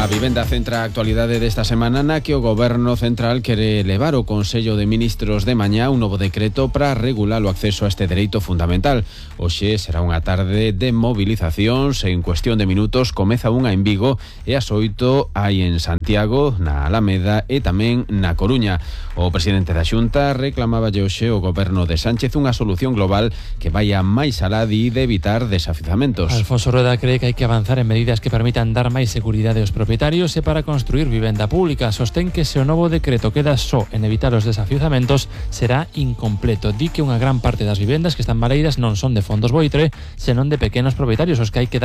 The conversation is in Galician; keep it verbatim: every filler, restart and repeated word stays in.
A vivenda centra a actualidade desta semana na que o Goberno Central quere levar o Consello de Ministros de mañá un novo decreto para regular o acceso a este dereito fundamental. Hoxe será unha tarde de movilizacións e en cuestión de minutos comeza unha en Vigo e ás oito hai en Santiago, na Alameda e tamén na Coruña. O presidente da Xunta reclamaba hoxe ao Goberno de Sánchez unha solución global que vaya máis alá de evitar desafiuzamentos. Alfonso Rueda cree que hai que avanzar en medidas que permitan dar máis seguridade aos propietarios e para construir vivenda pública. Sostén que se o novo decreto queda só en evitar os desafiuzamentos será incompleto. Di que unha gran parte das vivendas que están baleiras non son de fondos Boitre, senón de pequenos propietarios os que hai que dar